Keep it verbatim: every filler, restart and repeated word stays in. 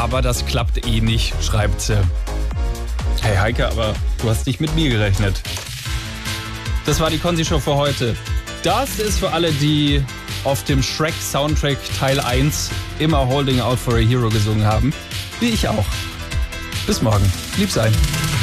aber das klappt eh nicht, schreibt sie. Hey Heike, aber du hast nicht mit mir gerechnet. Das war die Konzi-Show für heute. Das ist für alle, die auf dem Shrek-Soundtrack Teil eins immer Holding Out for a Hero gesungen haben. Wie ich auch. Bis morgen. Lieb sein.